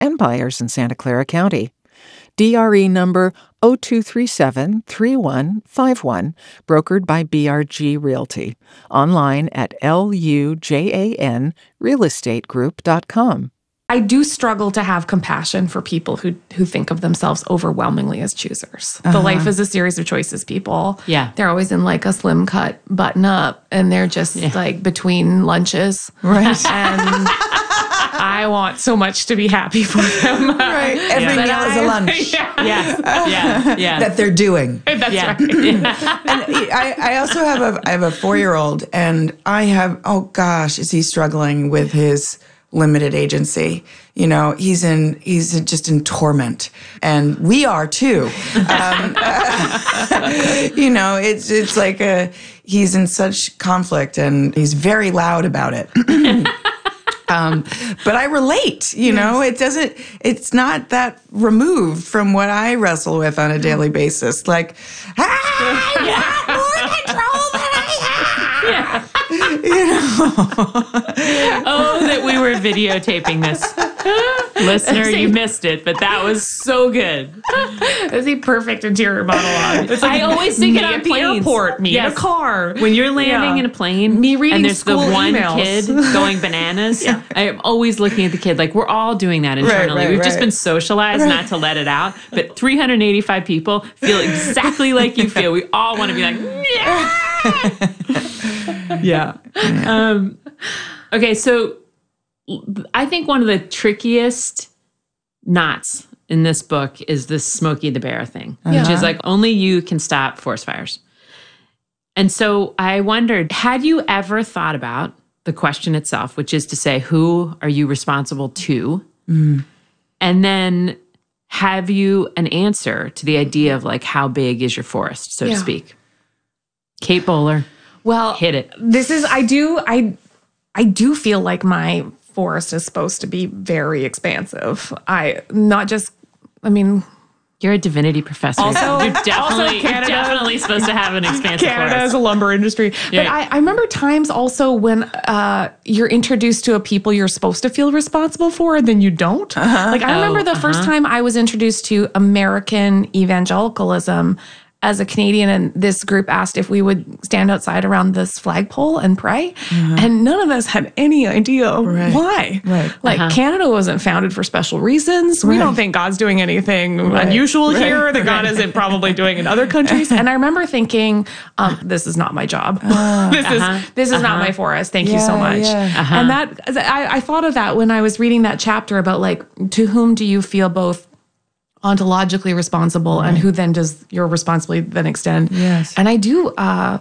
and buyers in Santa Clara County. DRE number 02373151, brokered by BRG Realty. Online at lujanrealestategroup.com. I do struggle to have compassion for people who think of themselves overwhelmingly as choosers. The life is a series of choices people. Yeah. They're always in like a slim cut button up and they're just like between lunches. Right. And I want so much to be happy for them. Right. Every meal is a lunch. Yeah. That they're doing. That's right. And I also have a 4-year-old, and I have, oh gosh, is he struggling with his limited agency? You know, he's just in torment, and we are too. You know, it's like he's in such conflict, and he's very loud about it. But I relate, you know, it's not that removed from what I wrestle with on a daily basis. Like, I want more control than I have. You know? Oh, that we were videotaping this. Listener, you missed it, but that was so good. That's a perfect interior monologue. It's like I always think it me on at the planes. airport, me in a car. When you're landing in a plane, Me reading and there's the school one emails. kid going bananas, I am always looking at the kid. Like, we're all doing that internally. We've just been socialized not to let it out. But 385 people feel exactly like you feel. We all want to be like, yeah. Okay, so I think one of the trickiest knots in this book is this Smokey the Bear thing, which is like only you can stop forest fires. And so I wondered, had you ever thought about the question itself, which is to say, who are you responsible to? And then have you an answer to the idea of like, how big is your forest, so to speak? Kate Bowler, Well, hit it. I do feel like my forest is supposed to be very expansive. You're a divinity professor. Also- you're Canada- definitely supposed to have an expansive Canada forest. is a lumber industry. But I remember times also when you're introduced to a people you're supposed to feel responsible for and then you don't. Like I remember the first time I was introduced to American evangelicalism as a Canadian, and this group asked if we would stand outside around this flagpole and pray. And none of us had any idea why. Right. Like Canada wasn't founded for special reasons. We don't think God's doing anything unusual here that God isn't probably doing in other countries. And I remember thinking, this is not my job. This is not my forest. Thank you so much. And that I thought of that when I was reading that chapter about like, to whom do you feel both ontologically responsible and who then does your responsibility then extend? Yes. And I do, I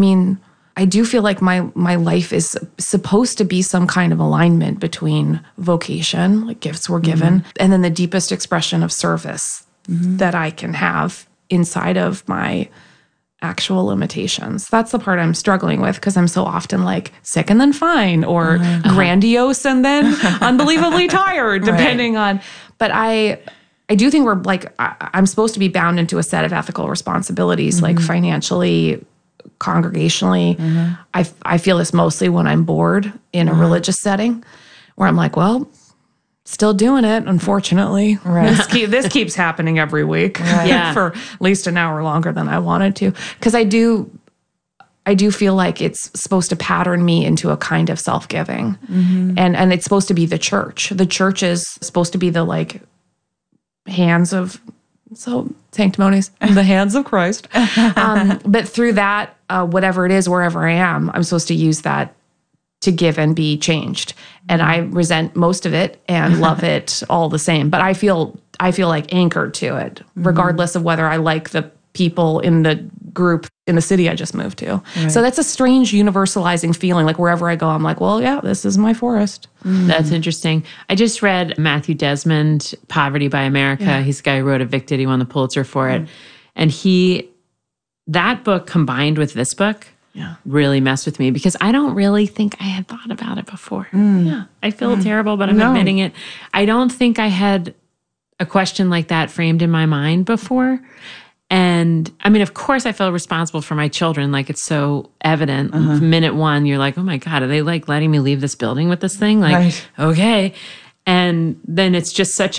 do feel like my life is supposed to be some kind of alignment between vocation, like gifts we're given, and then the deepest expression of service that I can have inside of my actual limitations. That's the part I'm struggling with because I'm so often like sick and then fine, or grandiose and then unbelievably tired, depending on, but I do think we're like, I'm supposed to be bound into a set of ethical responsibilities, like financially, congregationally. I feel this mostly when I'm bored in a religious setting where I'm like, well, still doing it, unfortunately. This keeps happening every week for at least an hour longer than I wanted to. Because I do feel like it's supposed to pattern me into a kind of self-giving. And it's supposed to be the church. The church is supposed to be the like hands of, so sanctimonies, the hands of Christ. But through that, whatever it is, wherever I am, I'm supposed to use that to give and be changed. And I resent most of it and love it all the same. But I feel like anchored to it, regardless of whether I like the people in the group in the city I just moved to. So that's a strange universalizing feeling. Like wherever I go, I'm like, well, yeah, this is my forest. That's interesting. I just read Matthew Desmond, Poverty by America. He's the guy who wrote Evicted. He won the Pulitzer for it. And that book combined with this book really messed with me because I don't really think I had thought about it before. I feel terrible, but I'm admitting it. I don't think I had a question like that framed in my mind before. And I mean, of course, I feel responsible for my children. Like, it's so evident. Minute one, you're like, oh my God, are they like letting me leave this building with this thing? Like, okay. And then it's just such